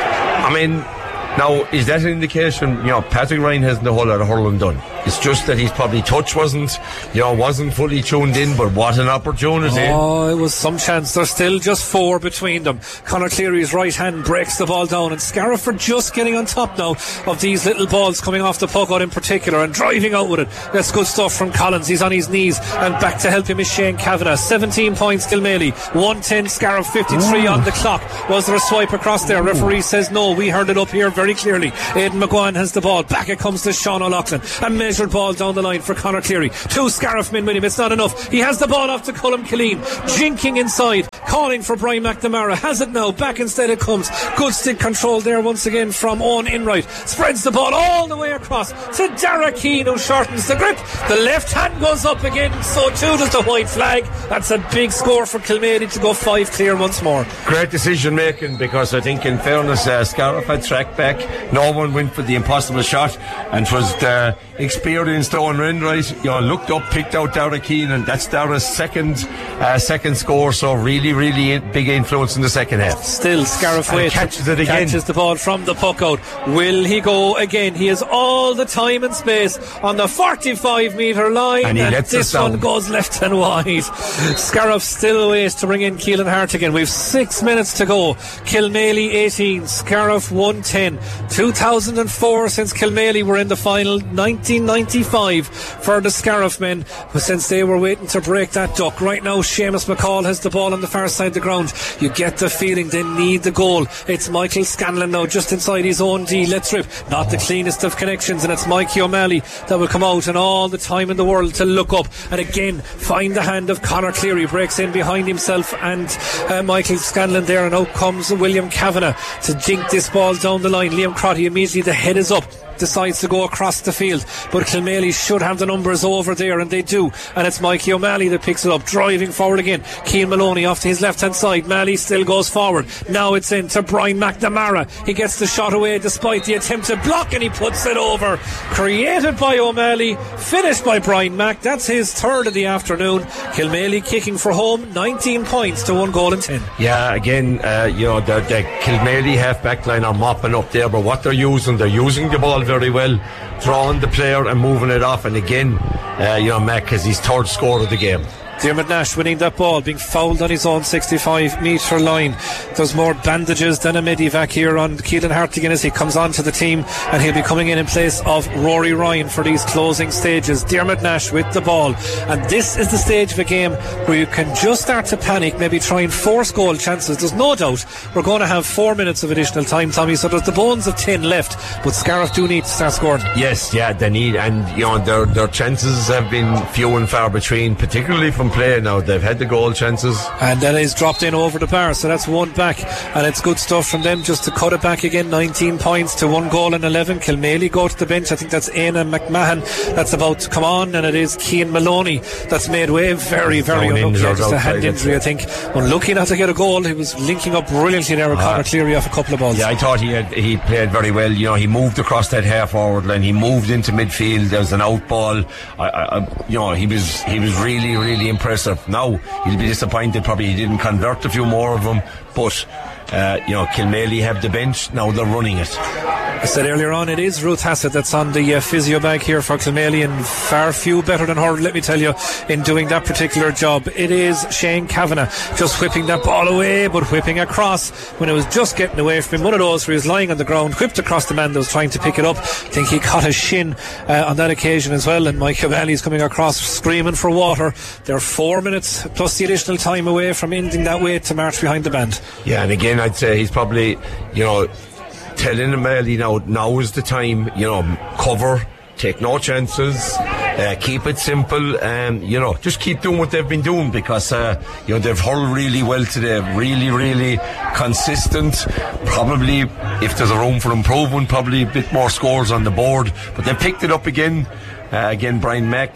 I mean, now is that an indication? You know, Patrick Ryan hasn't a whole lot of hurling done. It's just that his probably touch wasn't, you know, wasn't fully tuned in, but what an opportunity. Oh, it was some chance. There's still just four between them. Conor Cleary's right hand breaks the ball down, and Scariff are just getting on top now of these little balls coming off the puck out in particular and driving out with it. That's good stuff from Collins. He's on his knees, and back to help him is Shane Kavanagh. seventeen points Kilmaley, one ten Scariff, fifty-three Ooh. On the clock. Was there a swipe across there? Ooh. Referee says no. We heard it up here very clearly. Aidan McGuane has the ball. Back it comes to Sean O'Loughlin. A measured ball down the line for Conor Cleary. Two Scariff men with him. It's not enough. He has the ball off to Colm Killeen. Jinking inside. Calling for Brian McNamara. Has it now. Back instead it comes. Good stick control there once again from Owen Enright. Spreads the ball all the way across to Dara Keane, who shortens the grip. The left hand goes up again. So too does the white flag. That's a big score for Kilmaley to go five clear once more. Great decision making, because I think in fairness uh, Scariff had tracked back. No one went for the impossible shot, and it was the experienced Owen Enright, you know, looked up, picked out Dara Keane, and that's Dara's second uh, second score, so really really big influence in the second half. Still Scariff waits, catches it again, catches the ball from the puck out. Will he go again? He has all the time and space on the forty-five metre line, and, he and lets this one goes left and wide. Scariff still waits to bring in Keelan Hart again. We've six minutes to go. Kilmaley eighteen, Scariff one ten. two thousand four since Kilmaley were in the final. Nineteen ninety-five for the Scariff men, since they were waiting to break that duck. Right now Seamus McCall has the ball on the far side of the ground. You get the feeling they need the goal. It's Michael Scanlon now just inside his own D. Let's rip. Not the cleanest of connections, and it's Mikey O'Malley that will come out, and all the time in the world to look up and again find the hand of Conor Cleary. Breaks in behind himself and uh, Michael Scanlon there, and out comes William Kavanagh to dink this ball down the line. Liam Crotty immediately, the head is up, decides to go across the field, but Kilmaley should have the numbers over there, and they do, and it's Mikey O'Malley that picks it up, driving forward again. Cian Maloney off to his left hand side. Malley still goes forward. Now it's in to Brian McNamara. He gets the shot away despite the attempted block, and he puts it over. Created by O'Malley, finished by Brian Mack. That's his third of the afternoon. Kilmaley kicking for home, nineteen points to one goal and ten. Yeah, again, uh, you know, the, the Kilmaley half back line are mopping up there, but what they're using, they're using the ball very well, drawing the player and moving it off, and again, uh, you know, Mack has his third score of the game. Diarmuid Nash winning that ball, being fouled on his own sixty-five metre line. There's more bandages than a medivac here on Keelan Hartigan as he comes onto the team, and he'll be coming in in place of Rory Ryan for these closing stages. Diarmuid Nash with the ball, and this is the stage of a game where you can just start to panic, maybe try and force goal chances. There's no doubt we're going to have four minutes of additional time, Tommy, so there's the bones of ten left, but Scariff do need to start scoring. Yes, yeah, they need, and you know, their, their chances have been few and far between, particularly from play now. They've had the goal chances, and that is dropped in over the bar, so that's one back, and it's good stuff from them just to cut it back again. Nineteen points to one goal and eleven. Kilmaley go to the bench. I think that's Éanna McMahon that's about to come on, and it is Cian Maloney that's made way. Very very unlucky, just a hand injury, I think. Unlucky not to get a goal. He was linking up brilliantly there with uh, Conor Cleary off a couple of balls. Yeah, I thought he had, he played very well. You know, he moved across that half forward line, he moved into midfield. There was an out ball. I, I, you know, he was he was really really impressive. Now he'll be disappointed probably he didn't convert a few more of them, but uh, you know, Kilmaley have the bench now, they're running it. I said earlier on, it is Ruth Hassett that's on the uh, physio bag here for Kilmaley, and far few better than her, let me tell you, in doing that particular job. It is Shane Kavanagh just whipping that ball away, but whipping across when it was just getting away from him. One of those where he was lying on the ground, whipped across the man that was trying to pick it up. I think he caught his shin uh, on that occasion as well, and Mike O'Malley's coming across screaming for water. They're four minutes plus the additional time away from ending that wait to march behind the band. Yeah, and again I'd say he's probably, you know, telling him early now, now is the time, you know, cover, take no chances, uh, keep it simple, and, you know, just keep doing what they've been doing, because, uh, you know, they've hurled really well today, really, really consistent. Probably, if there's a room for improvement, probably a bit more scores on the board, but they picked it up again. Uh, again, Brian Mack,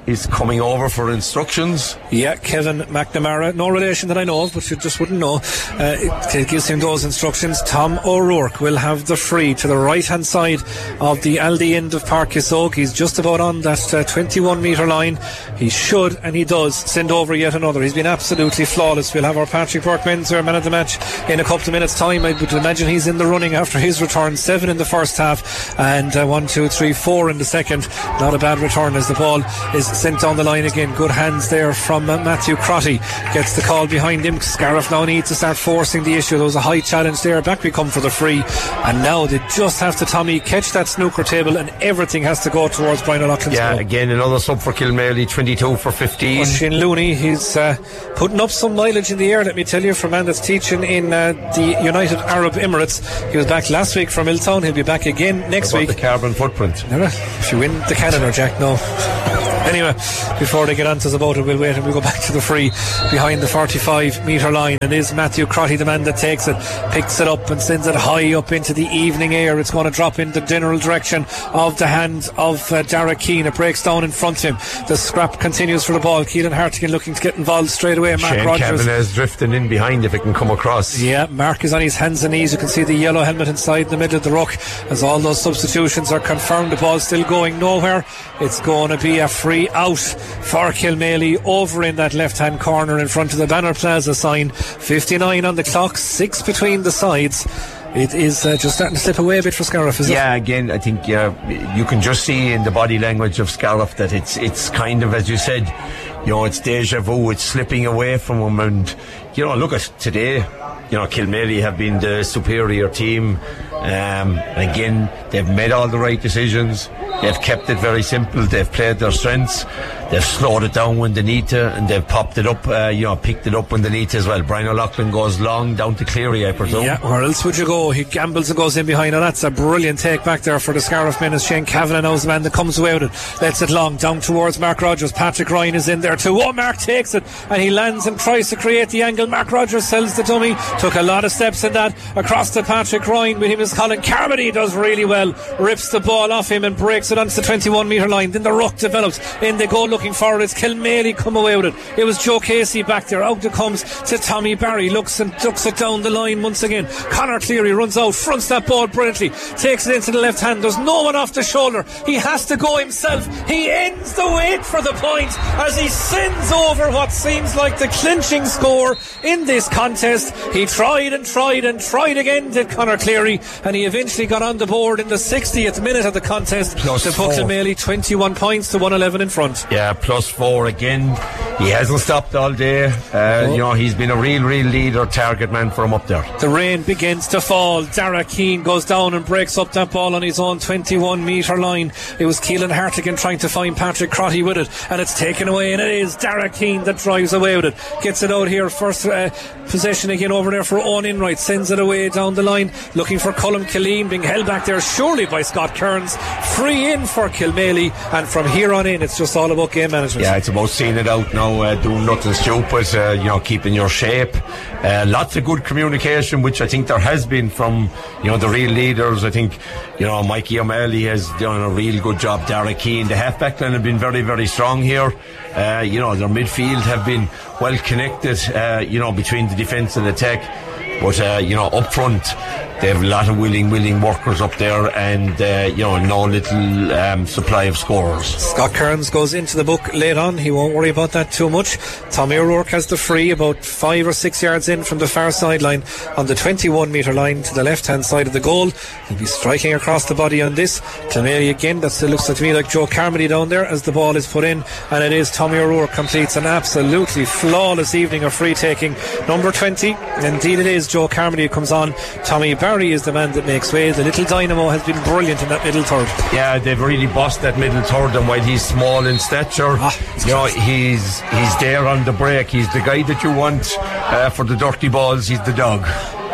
is coming over for instructions. Yeah, Kevin McNamara, no relation that I know of, but you just wouldn't know. Uh, it, it gives him those instructions. Tom O'Rourke will have the free to the right hand side of the Aldi end of Páirc Uí Sóg. He's just about on that uh, twenty-one metre line. He should, and he does, send over yet another. He's been absolutely flawless. We'll have our Patrick Burke-Menzer man of the match in a couple of minutes time. I would imagine he's in the running after his return. Seven in the first half and uh, one, two, three, four in the second. Not a bad return as the ball is sent down the line again. Good hands there from uh, Matthew Crotty. Gets the call behind him. Scariff now needs to start forcing the issue. There was a high challenge there. Back we come for the free, and now they just have to, Tommy, catch that snooker table, and everything has to go towards Brian O'Loughlin's yeah goal. Again another sub for Kilmaley, twenty-two for fifteen. Shane Looney, he's uh, putting up some mileage in the air, let me tell you, for a man that's teaching in uh, the United Arab Emirates. He was back last week from Milltown. He'll be back again next About week. The carbon footprint. If you win the Canada, Jack, no. Anyway, before they get on to us about it, we'll wait and we'll go back to the free behind the forty-five metre line. And it is Matthew Crotty, the man that takes it, picks it up and sends it high up into the evening air. It's going to drop in the general direction of the hand of uh, Dara Keane. It breaks down in front of him. The scrap continues for the ball. Keelan Hartigan looking to get involved straight away. Mark Shane Rogers is drifting in behind if it can come across. Yeah, Mark is on his hands and knees. You can see the yellow helmet inside the middle of the ruck as all those substitutions are confirmed. The ball's still going nowhere. It's going to be a free out for Kilmaley over in that left hand corner in front of the Banner Plaza sign. Fifty-nine on the clock, six between the sides. It is uh, just starting to slip away a bit for Scariff, is yeah, it? Yeah, again, I think uh, you can just see in the body language of Scariff that it's it's kind of, as you said, you know, it's deja vu, it's slipping away from him. And, you know, look at today, you know, Kilmaley have been the superior team. Um, and again, they've made all the right decisions. They've kept it very simple. They've played their strengths. They've slowed it down when they need to, and they've popped it up, uh, you know, picked it up when they need to as well. Brian O'Loughlin goes long down to Cleary, I presume. Yeah, where else would you go? He gambles and goes in behind, and that's a brilliant take back there for the Scariff men as Shane Kavanagh knows the man that comes away with it. Lets it long down towards Mark Rogers. Patrick Ryan is in there too. Oh, Mark takes it, and he lands and tries to create the angle. Mark Rogers sells the dummy. Took a lot of steps in that across to Patrick Ryan. With him is Colin Carmody. Does really well. Rips the ball off him and breaks it onto the twenty-one metre line. Then the ruck develops. In they go looking for it. It's Kilmaley come away with it. It was Joe Casey back there. Out it comes to Tommy Barry. Looks and ducks it down the line once again. Conor Cleary runs out, fronts that ball brilliantly, takes it into the left hand. There's no one off the shoulder. He has to go himself. He ends the wait for the point as he sends over what seems like the clinching score in this contest. He tried and tried and tried again, did Conor Cleary, and he eventually got on the board in the sixtieth minute of the contest plus to put Kilmaley twenty-one points to one eleven in front. Yeah, plus four again. He hasn't stopped all day. Uh, oh. You know, he's been a real, real leader, target man for him up there. The rain begins to fall. Dara Keane goes down and breaks up that ball on his own twenty-one metre line. It was Keelan Hartigan trying to find Patrick Crotty with it, and it's taken away, and it is Dara Keane that drives away with it. Gets it out here, first uh, possession again over there for Owen Enright. Sends it away down the line, looking for Colm Killeen, being held back there surely by Scott Kearns. Free in for Kilmaley, and from here on in it's just all about game management. Yeah, it's about seeing it out now, uh, doing nothing stupid, uh, you know, keeping your shape. Uh, lots of good communication, which I think there has been from, you know, the real leaders. I think, you know, Mikey O'Malley has done a real good job. Dara Keane, the half-back line have been very, very strong here. Uh, you know, their midfield have been well connected, uh, you know, between the defence and attack. But, uh, you know, up front, they have a lot of willing, willing workers up there, and, uh, you know, no little um, supply of scorers. Scott Kearns goes into the book late on. He won't worry about that too much. Tommy O'Rourke has the free about five or six yards in from the far sideline on the twenty-one metre line to the left-hand side of the goal. He'll be striking across the body on this. Kilmaley again. That still looks like to me like Joe Carmody down there as the ball is put in, and it is Tommy O'Rourke completes an absolutely flawless evening of free taking. Number twenty, indeed it is Joe Carmody who comes on. Tommy Barry is the man that makes way. The little dynamo has been brilliant in that middle third. Yeah, they've really bossed that middle third, and while he's small in stature, ah, you know, he's he's there on the break. He's the guy that you want uh, for the dirty balls. He's the dog.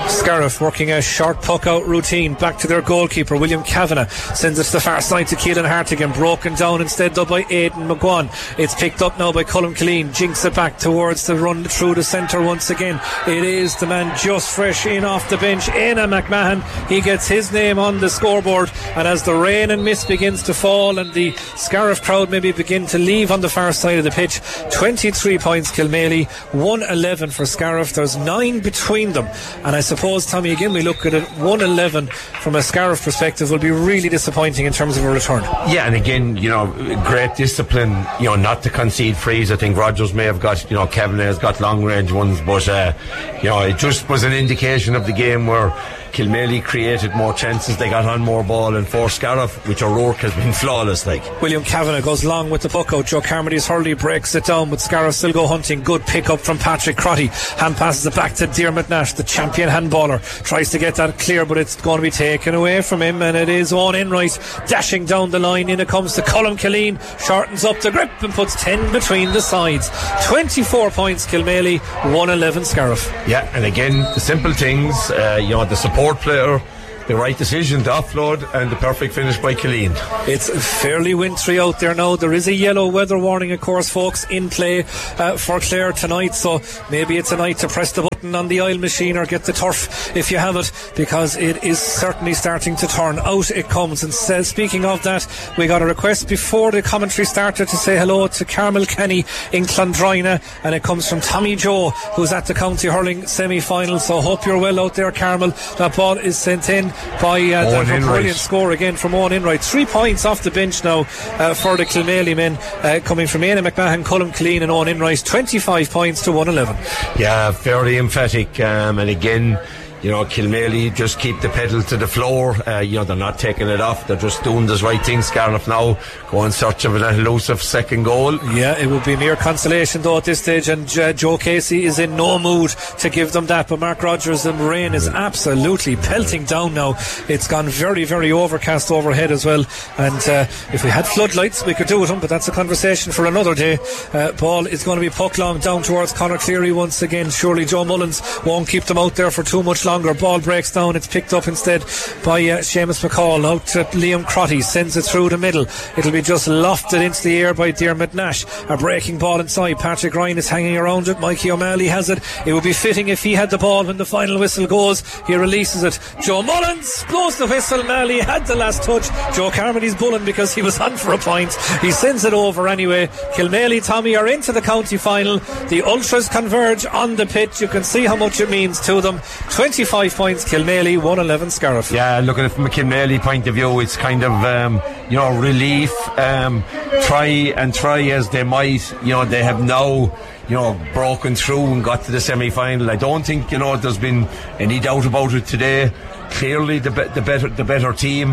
Scariff working a short puck out routine back to their goalkeeper William Kavanagh, sends it to the far side to Keelan Hartigan, broken down instead though by Aidan McGuan. It's picked up now by Colm Killeen, jinks it back towards the run through the centre once again. It is the man just fresh in off the bench, Éanna McMahon. He gets his name on the scoreboard, and as the rain and mist begins to fall and the Scariff crowd maybe begin to leave on the far side of the pitch, twenty-three points Kilmaley, one eleven for Scariff. There's nine between them, and I suppose, Tommy, again we look at it, one eleven from a Scariff perspective will be really disappointing in terms of a return. Yeah, and again, you know, great discipline, you know, not to concede frees. I think Rogers may have got, you know, Kavanagh has got long range ones, but uh, you know, it just was an indication of the game where Kilmaley created more chances, they got on more ball, and for Scariff, which O'Rourke has been flawless. Like William Kavanagh goes long with the puck out. Joe Carmody's Hurley breaks it down, but Scariff still go hunting. Good pick up from Patrick Crotty. Hand passes it back to Diarmuid Nash, the champion handballer. Tries to get that clear, but it's going to be taken away from him, and it is Owen Enright dashing down the line. In it comes to Colm Killeen, shortens up the grip and puts ten between the sides. twenty-four points Kilmaley, one eleven Scariff. Yeah, and again, the simple things, uh, you know, the support player, the right decision to offload, and the perfect finish by Killeen. It's fairly wintry out there now. There is a yellow weather warning, of course, folks, in play uh, for Clare tonight, so maybe it's a night to press the button on the oil machine or get the turf if you have it, because it is certainly starting to turn. Out it comes. And says, speaking of that, we got a request before the commentary started to say hello to Carmel Kenny in Clondrina, and it comes from Tommy Joe, who's at the county hurling semi-final. So hope you're well out there, Carmel. That ball is sent in by uh, that brilliant score again from Owen Enright. Three points off the bench now uh, for the Kilmaley men, uh, coming from Éanna McMahon, Colm Killeen and Owen Enright. twenty-five points to one eleven. Yeah, very emphatic, um, and again, you know, Kilmaley just keep the pedal to the floor. Uh, you know, they're not taking it off. They're just doing the right thing. Scariff now go in search of an elusive second goal. Yeah, it would be mere consolation though at this stage, and uh, Joe Casey is in no mood to give them that. But Mark Rogers, and rain is absolutely pelting down now. It's gone very, very overcast overhead as well. And uh, if we had floodlights, we could do with them, but that's a conversation for another day. Uh, ball is going to be puck long down towards Conor Cleary once again. Surely Joe Mullins won't keep them out there for too much longer. Ball breaks down. It's picked up instead by uh, Seamus McCall. Out to Liam Crotty, sends it through the middle. It'll be just lofted into the air by Diarmuid Nash. A breaking ball inside. Patrick Ryan is hanging around it. Mikey O'Malley has it. It would be fitting if he had the ball when the final whistle goes. He releases it. Joe Mullins blows the whistle. Malley had the last touch. Joe Carmody's bulling because he was on for a point. He sends it over anyway. Kilmaley, Tommy, are into the county final. The Ultras converge on the pitch. You can see how much it means to them. twenty-five points Kilmaley, one eleven Scariff. Yeah, looking at it from a Kilmaley point of view, it's kind of um, you know, relief. Um, try and try as they might, you know, they have now, you know, broken through and got to the semi-final. I don't think, you know, there's been any doubt about it today. Clearly the, be- the better the better team.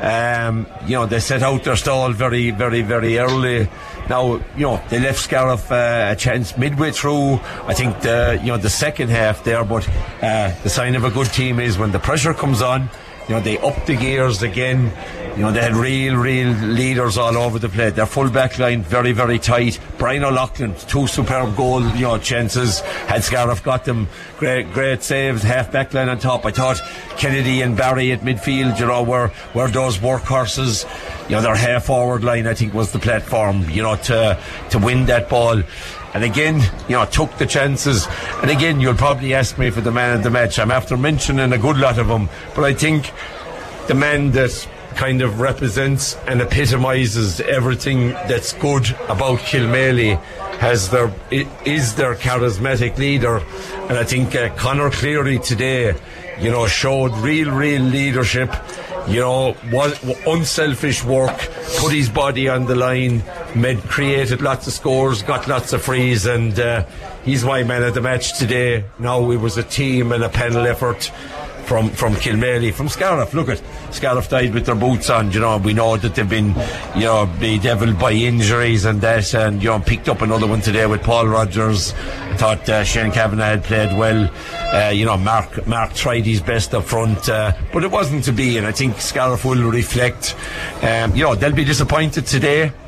Um, you know, they set out their stall very, very, very early. Now, you know, they left Scariff uh, a chance midway through. I think the, you know, the second half there, but uh, the sign of a good team is when the pressure comes on, you know, they up the gears again. You know, they had real, real leaders all over the place. Their full back line very, very tight. Brian O'Loughlin, two superb goal, you know, chances. Had Scariff got them, great, great saves. Half back line on top. I thought Kennedy and Barry at midfield, you know, were were those workhorses. You know, their half forward line, I think, was the platform, you know, to to win that ball. And again, you know, took the chances. And again, you'll probably ask me for the man of the match. I'm after mentioning a good lot of them, but I think the man that kind of represents and epitomises everything that's good about Kilmaley has their is their charismatic leader. And I think uh, Conor Cleary today, you know, showed real, real leadership. You know, was unselfish work, put his body on the line, made, created lots of scores, got lots of frees, and uh, he's my man of the match today. Now it was a team and a panel effort from from Kilmaley, from Scariff. Look at Scariff died with their boots on. You know, we know that they've been, you know, bedeviled by injuries and that, and you know, picked up another one today with Paul Rogers. I thought uh, Shane Kavanagh had played well. Uh, you know, Mark Mark tried his best up front, uh, but it wasn't to be. And I think Scariff will reflect. Um, you know, they'll be disappointed today.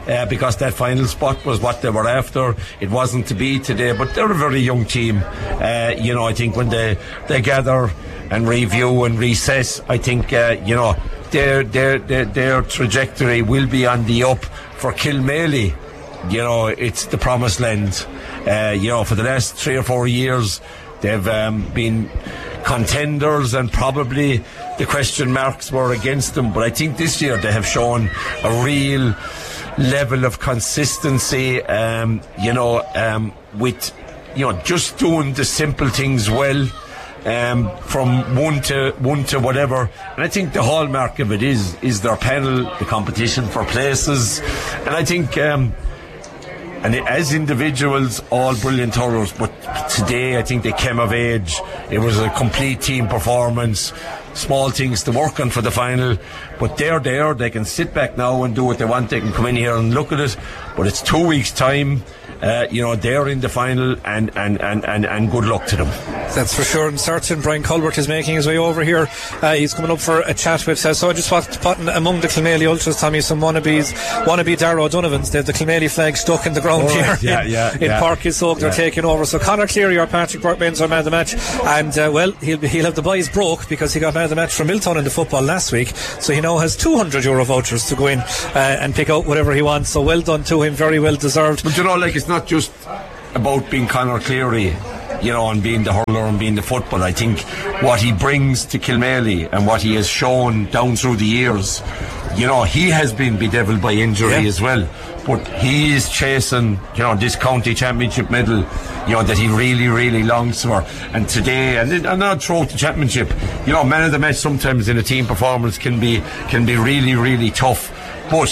uh, because that final spot was what they were after. It wasn't to be today, but they're a very young team. Uh, you know, I think when they, they gather and review and recess, I think, uh, you know, their, their, their, their trajectory will be on the up. For Kilmaley, you know, it's the promised land. Uh, you know, for the last three or four years, they've um, been contenders, and probably the question marks were against them. But I think this year they have shown a real level of consistency, um, you know, um, with, you know, just doing the simple things well. Um, from one to one to whatever, and I think the hallmark of it is is their panel, the competition for places, and I think um, and it, as individuals, all brilliant hurlers, but today I think they came of age. It was a complete team performance. Small things to work on for the final, but they're there. They can sit back now and do what they want. They can come in here and look at it, but it's two weeks' time. Uh, you know, they're in the final, and, and, and, and, and good luck to them. That's for sure and certain. Brian Culbert is making his way over here. Uh, he's coming up for a chat with us. Uh, so I just want to put among the Kilmaley Ultras, Tommy, some wannabes, wannabe Darragh O'Donovans. They have the Kilmaley flag stuck in the ground oh, here yeah, in, yeah, in yeah. Park Isoke. They're yeah. taking over. So Conor Cleary or Patrick Burke-Menz are man of the match, and uh, well, he'll be, he'll have the boys broke because he got man of the match from Miltown in the football last week. So he now has two hundred euro vouchers to go in uh, and pick out whatever he wants. So well done to him, very well deserved. But you know, like, it's not just about being Conor Cleary, you know, and being the hurler and being the football. I think what he brings to Kilmaley and what he has shown down through the years, you know, he has been bedevilled by injury yeah. as well, but he is chasing, you know, this county championship medal, you know, that he really, really longs for. And today, and, and not throughout the championship, you know, man of the match sometimes in a team performance can be can be really, really tough. But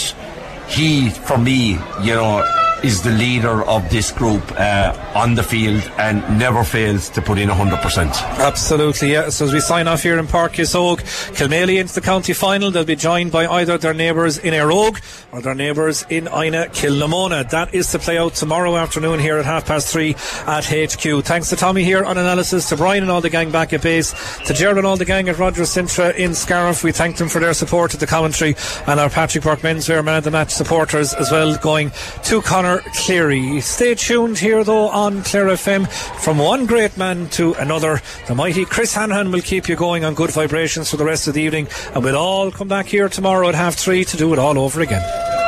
he, for me, you know, is the leader of this group uh, on the field and never fails to put in one hundred percent. Absolutely, yeah. So as we sign off here in Park Isoke, Kilmaley into the county final. They'll be joined by either their neighbours in Éire Óg or their neighbours in Ina Kilnamona. That is to play out tomorrow afternoon here at half past three at H Q. Thanks to Tommy here on analysis, to Brian and all the gang back at base, to Gerald and all the gang at Rogers Sintra in Scariff. We thank them for their support at the commentary, and our Patrick Burke-Menz man of the match supporters as well, going to Conor Cleary. Stay tuned here though on Clare F M. From one great man to another, the mighty Chris Hanahan will keep you going on good vibrations for the rest of the evening, and we'll all come back here tomorrow at half three to do it all over again.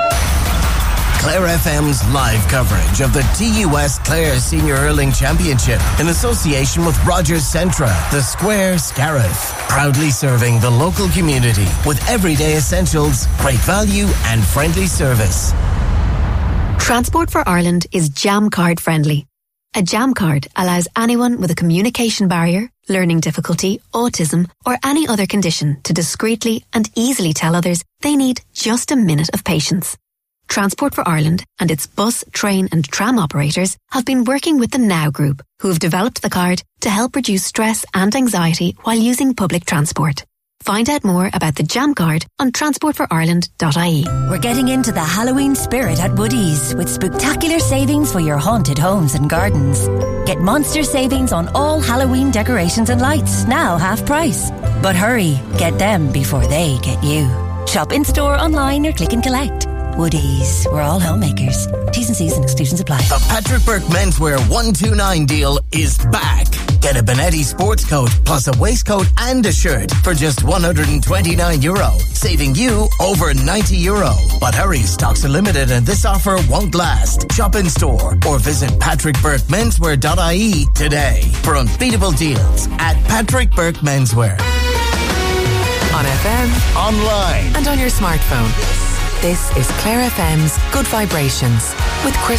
Clare F M's live coverage of the T U S Clare Senior Hurling Championship in association with Rogers Centra, the Square Scariff, proudly serving the local community with everyday essentials, great value and friendly service. Transport for Ireland is Jam Card friendly. A Jam Card allows anyone with a communication barrier, learning difficulty, autism, or any other condition to discreetly and easily tell others they need just a minute of patience. Transport for Ireland and its bus, train and tram operators have been working with the Now Group, who have developed the card to help reduce stress and anxiety while using public transport. Find out more about the Jam Card on transport for ireland dot I E. We're getting into the Halloween spirit at Woodies with spectacular savings for your haunted homes and gardens. Get monster savings on all Halloween decorations and lights, now half price. But hurry, get them before they get you. Shop in store, online or click and collect. Woodies, we're all homemakers. T's and C's and exclusions apply. The Patrick Burke Menswear one two nine deal is back. Get a Benetti sports coat plus a waistcoat and a shirt for just one hundred twenty-nine euro, saving you over ninety euro. But hurry, stocks are limited and this offer won't last. Shop in store or visit patrick burke menswear dot I E today for unbeatable deals at Patrick Burke Menswear. On F M, online and on your smartphone. This is Clare F M's Good Vibrations with Chris